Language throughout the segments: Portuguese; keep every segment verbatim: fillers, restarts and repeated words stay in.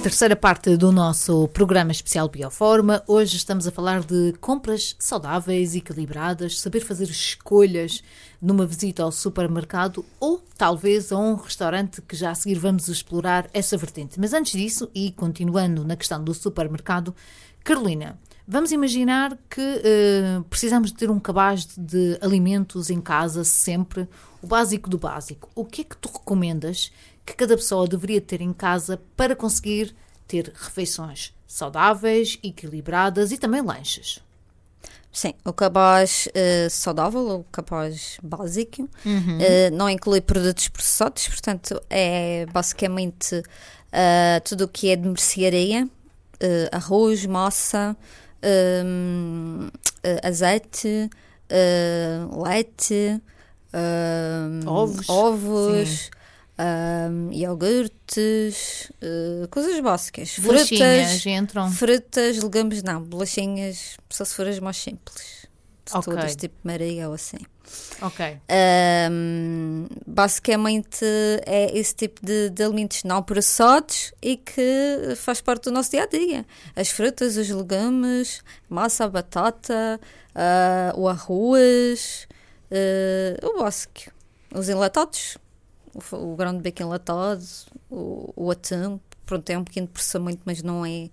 terceira parte do nosso programa especial Bioforma. Hoje estamos a falar de compras saudáveis, equilibradas, saber fazer escolhas numa visita ao supermercado ou talvez a um restaurante, que já a seguir vamos explorar essa vertente. Mas antes disso, e continuando na questão do supermercado, Carolina, vamos imaginar que uh, precisamos de ter um cabaz de alimentos em casa sempre, o básico do básico. O que é que tu recomendas que cada pessoa deveria ter em casa para conseguir ter refeições saudáveis, equilibradas e também lanches? Sim, o cabaz uh, saudável, o cabaz básico, Uhum. uh, não inclui produtos processados, portanto é basicamente uh, tudo o que é de mercearia, uh, arroz, massa, um, uh, azeite, uh, leite, uh, Ovos. ovos um, iogurtes, uh, coisas básicas. Bolachinhas Frutas, entram. frutas, legumes, não. Bolachinhas, só se for as mais simples. De Ok. todas, tipo Maria ou assim. Ok. Um, basicamente é esse tipo de, de alimentos não processados e que faz parte do nosso dia-a-dia. As frutas, os legumes, massa, a batata, uh, o arroz, uh, o básico. Os enlatados, o, o grão de bico enlatado, o, o atum. Pronto, é um pequeno processamento, mas não é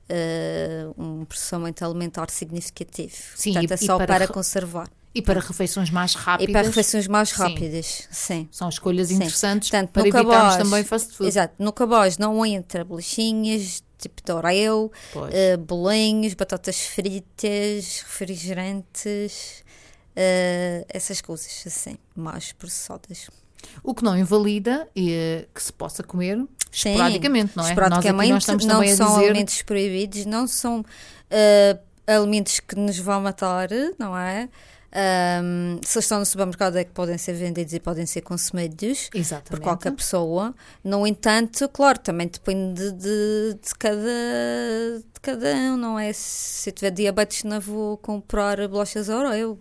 uh, um processamento alimentar significativo. Sim, Portanto, e- é só e para para re- conservar. E para refeições mais rápidas? E para refeições mais Sim. rápidas, sim. São escolhas Sim. interessantes Portanto, para no evitarmos cabaz, também fast food. Exato, no cabaz não entra bolachinhas, tipo de Oreo, Pois. uh, bolinhos, batatas fritas, refrigerantes, uh, essas coisas assim, mais processadas. O que não invalida e, que se possa comer Sim, esporadicamente, não é? esporadicamente, Nós aqui nós estamos não também a são dizer... alimentos proibidos, não são uh, alimentos que nos vão matar, não é? Um, se eles estão no supermercado é que podem ser vendidos e podem ser consumidos Exatamente. por qualquer pessoa. No entanto, claro, também depende de, de, cada, de cada um, não é? Se eu tiver diabetes não vou comprar bolachas Oreo.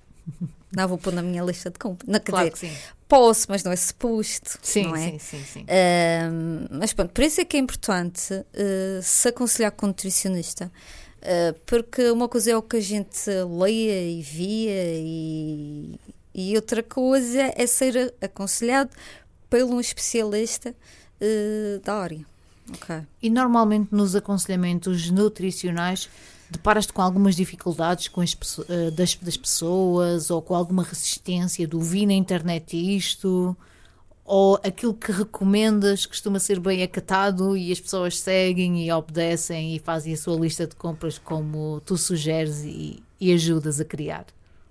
Não vou pôr na minha lista de compras. Não, quer Claro dizer, que sim. posso, mas não é suposto. Sim, não é? sim, sim, sim. Um, mas pronto, por isso é que é importante uh, se aconselhar com um nutricionista. Uh, porque uma coisa é o que a gente leia e via e, e outra coisa é ser aconselhado por um especialista uh, da área. Okay. E normalmente nos aconselhamentos nutricionais deparas-te com algumas dificuldades com as, pesso- eh, das, das pessoas ou com alguma resistência do vi na internet isto, ou aquilo que recomendas costuma ser bem acatado e as pessoas seguem e obedecem e fazem a sua lista de compras como tu sugeres e, e ajudas a criar?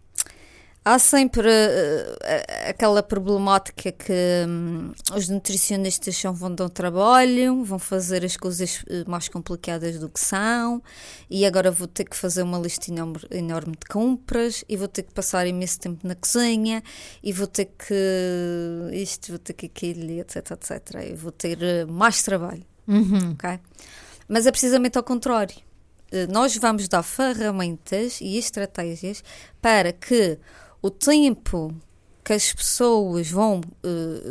Há sempre uh, aquela problemática que um, os nutricionistas só vão dar trabalho, vão fazer as coisas uh, mais complicadas do que são, e agora vou ter que fazer uma lista enorme, enorme de compras, e vou ter que passar imenso tempo na cozinha, e vou ter que isto, vou ter que aquilo, etc, etcétera. E vou ter uh, mais trabalho, Uhum. ok? Mas é precisamente ao contrário. Uh, nós vamos dar ferramentas e estratégias para que o tempo que as pessoas vão, uh,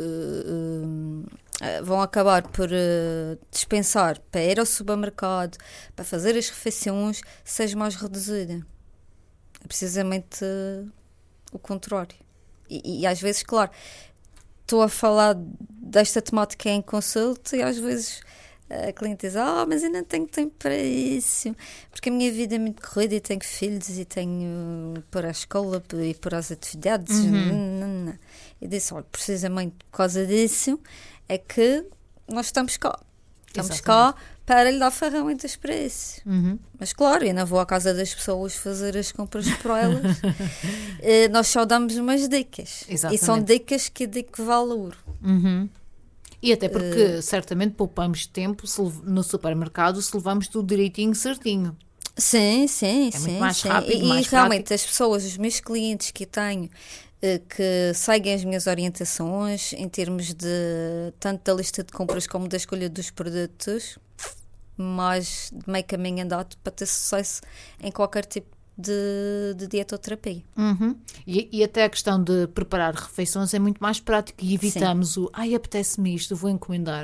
uh, uh, vão acabar por uh, dispensar para ir ao supermercado, para fazer as refeições, seja mais reduzida. É precisamente uh, o contrário. E, e às vezes, claro, estou a falar desta temática em consulta e às vezes a cliente diz, ah, mas eu não tenho tempo para isso, porque a minha vida é muito corrida e tenho filhos e tenho para a escola e para as atividades. Uhum. Não, não, não. Eu disse, olha, precisamente por causa disso é que nós estamos cá. Estamos Exatamente. cá para lhe dar ferramentas para isso. Uhum. Mas claro, eu não vou à casa das pessoas fazer as compras para elas. Eh, nós só damos umas dicas. Exatamente. E são dicas que eu digo que valor. Uhum. E até porque certamente poupamos tempo se lev- no supermercado se levamos tudo direitinho, certinho. Sim, sim, É sim. muito mais sim. rápido, e, mais e realmente prático. as pessoas, os meus clientes que eu tenho, eh, que seguem as minhas orientações em termos de tanto da lista de compras como da escolha dos produtos, mais de meio caminho andado para ter sucesso em qualquer tipo de, de dieta ou terapia. Uhum. E, e até a questão de preparar refeições é muito mais prático e evitamos o ai, apetece-me isto, vou encomendar.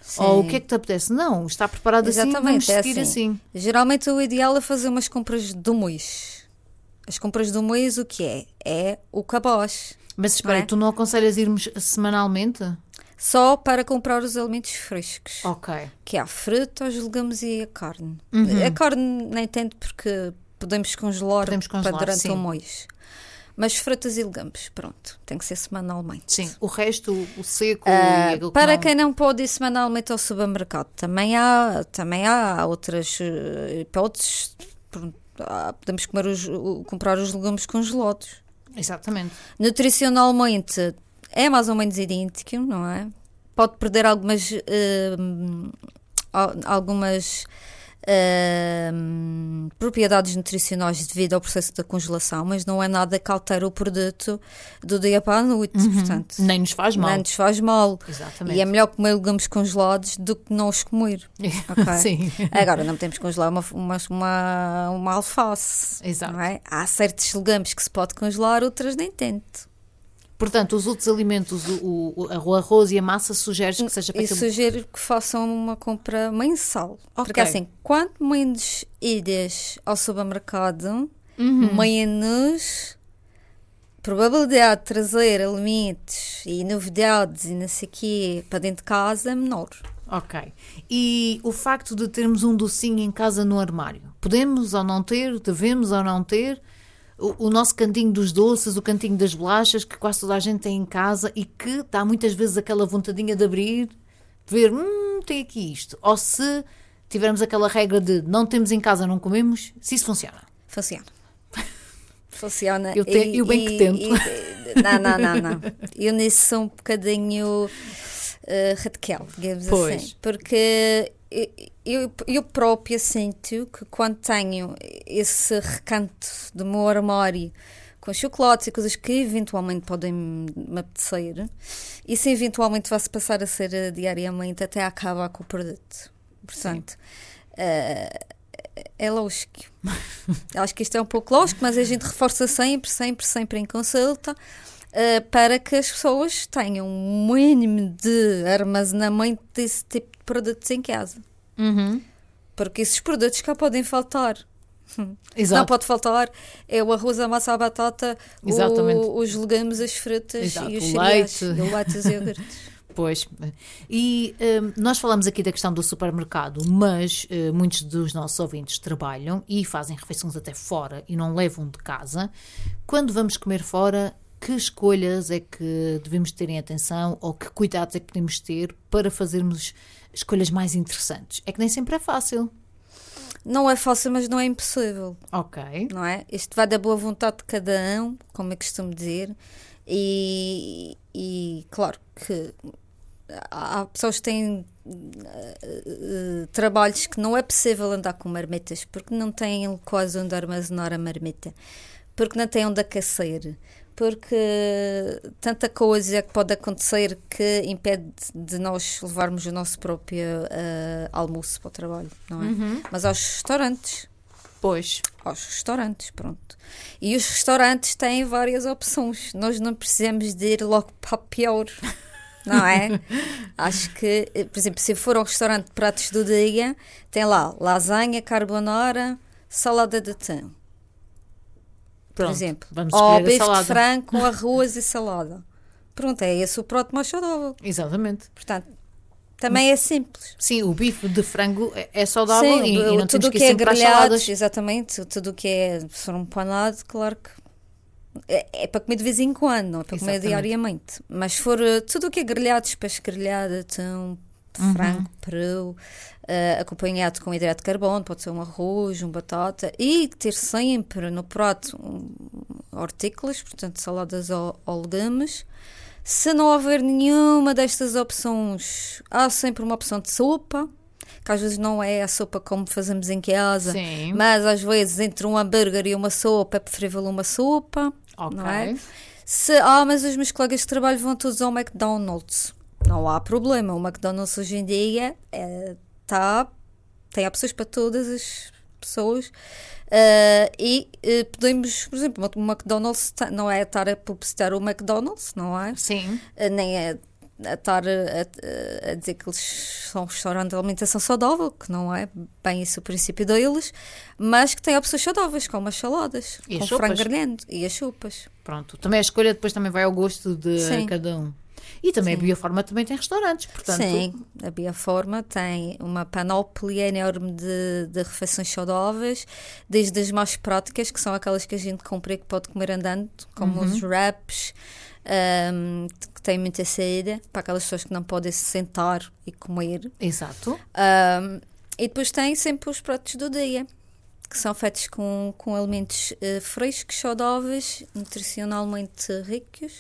Sim. Ou o que é que te apetece? Não, está preparado assim, vamos é seguir assim. assim. Geralmente o ideal é fazer umas compras do mês. As compras do mês, o que é? É o cabaz. Mas espera, não é? tu não aconselhas irmos semanalmente? Só para comprar os alimentos frescos. Ok. Que é a fruta, os legumes e a carne. Uhum. A carne nem tanto porque podemos congelar, podemos congelar para durante sim. um mês. Mas frutas e legumes, pronto, tem que ser semanalmente. Sim, o resto, o seco uh, e aquilo Para que não... quem não pode ir semanalmente ao supermercado, também há, também há outras uh, hipóteses. Podemos comer os, comprar os legumes congelados. Exatamente. Nutricionalmente é mais ou menos idêntico, não é? Pode perder algumas uh, algumas uh, propriedades nutricionais devido ao processo da congelação, mas não é nada que altere o produto do dia para a noite, uhum. portanto, nem nos faz mal. Nem nos faz mal. Exatamente. E é melhor comer legumes congelados do que não os comer. Okay? Sim. Agora, não podemos congelar uma, uma, uma, uma alface. Exato. Não é? Há certos legumes que se pode congelar, outras nem tanto. Portanto, os outros alimentos, o, o, o arroz e a massa, sugeres que seja feito... Eu sugiro que façam uma compra mensal. Okay. Porque assim, quanto menos idas ao supermercado, uhum. menos probabilidade de trazer alimentos e novidades e não sei o quê para dentro de casa é menor. Ok. E o facto de termos um docinho em casa no armário, podemos ou não ter, devemos ou não ter... O, o nosso cantinho dos doces, o cantinho das bolachas, que quase toda a gente tem em casa e que dá muitas vezes aquela vontadinha de abrir, de ver, hum, tem aqui isto. Ou se tivermos aquela regra de não temos em casa, não comemos, se isso funciona. Funciona. Funciona. Eu, te, e, eu bem e, que tento. E, não, não, não, não. Eu nisso sou um bocadinho uh, radical, digamos pois. assim. Porque... Eu, eu própria sinto que quando tenho esse recanto do meu armário com chocolates e coisas que eventualmente podem me apetecer, isso eventualmente vai-se passar a ser diariamente até acabar com o produto. Portanto, uh, é lógico. Acho que isto é um pouco lógico, mas a gente reforça sempre, sempre, sempre em consulta uh, para que as pessoas tenham um mínimo de armazenamento desse tipo de produtos em casa. Uhum. Porque esses produtos cá podem faltar. Exato. Não pode faltar é o arroz, a massa, a batata, o, os legumes, as frutas Exato. e os o cereais, leite. o leite e os iogurtes. Pois. E um, nós falamos aqui da questão do supermercado, mas uh, muitos dos nossos ouvintes trabalham e fazem refeições até fora e não levam de casa. Quando vamos comer fora, que escolhas é que devemos ter em atenção ou que cuidados é que podemos ter para fazermos escolhas mais interessantes? É que nem sempre é fácil. Não é fácil, mas não é impossível. Ok. Não é? Isto vai da boa vontade de cada um, como eu costumo dizer, e, e claro que há pessoas que têm uh, uh, trabalhos que não é possível andar com marmitas, porque não têm quase onde armazenar a marmita, porque não têm onde aquecer, porque tanta coisa que pode acontecer que impede de nós levarmos o nosso próprio uh, almoço para o trabalho, não é? Uhum. Mas aos restaurantes. Pois. Aos restaurantes, pronto. E os restaurantes têm várias opções. Nós não precisamos de ir logo para a pior, não é? Acho que, por exemplo, se for ao restaurante de pratos do dia, tem lá lasanha, carbonara, salada de atum. Pronto, por exemplo, vamos ou escolher a bife salada. de frango com arroz e salada. Pronto, é esse o prato mais saudável. Exatamente. Portanto, também é simples. Sim, o bife de frango é saudável. Sim, e, e não tudo temos o que que ir é sempre às grelhado, saladas. exatamente, tudo o que é se for um panado, claro que é, é para comer de vez em quando, não é para Exatamente. comer diariamente. Mas se for uh, tudo o que é grelhado, peixe grelhado, atum, frango, Uhum. peru, uh, acompanhado com hidrato de carbono, pode ser um arroz, um batata, e ter sempre no prato um, hortícolas, portanto saladas ou, ou legumes. Se não houver nenhuma destas opções, há sempre uma opção de sopa, que às vezes não é a sopa como fazemos em casa, Sim. mas às vezes entre um hambúrguer e uma sopa é preferível uma sopa. Ok. Não é? Se, ah, mas os meus colegas de trabalho vão todos ao McDonald's. Não há problema. O McDonald's hoje em dia é, tá, tem opções para todas as pessoas. Uh, e uh, podemos, por exemplo, o McDonald's tá, não é estar a publicitar o McDonald's, não é? Sim. Uh, nem é a estar a, a dizer que eles são um restaurante de alimentação saudável, que não é bem esse o princípio deles, mas que tem opções saudáveis, como as saladas, e com as frango grelhado e as sopas. Pronto, também a escolha depois também vai ao gosto de Sim. cada um. E também Sim. a Bioforma também tem restaurantes, portanto... Sim, a Bioforma tem uma panóplia enorme de, de refeições saudáveis, desde as mais práticas, que são aquelas que a gente compra e que pode comer andando, como Uhum. os wraps, um, que têm muita saída, para aquelas pessoas que não podem se sentar e comer. Exato. Um, e depois tem sempre os pratos do dia, que são feitos com, com alimentos uh, frescos, saudáveis, nutricionalmente ricos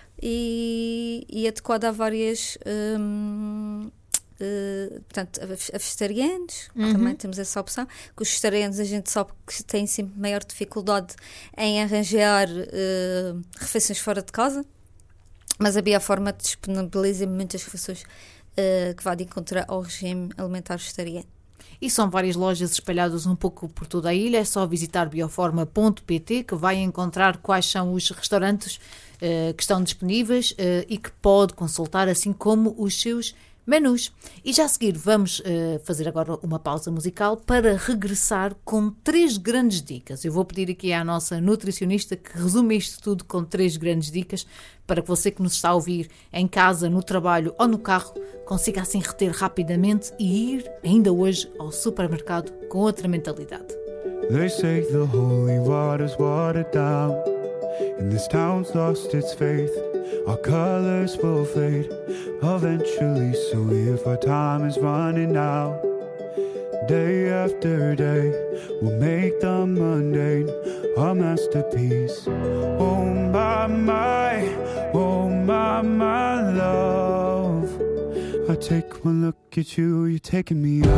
e, e adequado a várias... Um, Uh, portanto, a vegetarianos, Uhum. também temos essa opção, que os vegetarianos a gente sabe que têm sempre maior dificuldade em arranjar uh, refeições fora de casa, mas a Bioforma disponibiliza muitas refeições uh, que vai de encontrar ao regime alimentar vegetariano. E são várias lojas espalhadas um pouco por toda a ilha, é só visitar bioforma ponto pt que vai encontrar quais são os restaurantes uh, que estão disponíveis uh, e que pode consultar, assim como os seus menus. E já a seguir vamos uh, fazer agora uma pausa musical para regressar com três grandes dicas. Eu vou pedir aqui à nossa nutricionista que resume isto tudo com três grandes dicas para que você que nos está a ouvir em casa, no trabalho ou no carro consiga assim reter rapidamente e ir ainda hoje ao supermercado com outra mentalidade. They say the holy water's watered down and this town's lost its faith. Our colors will fade eventually, so if our time is running out, day after day, we'll make the mundane our masterpiece. Oh my, my, oh my, my love, I take one look at you, you're taking me out.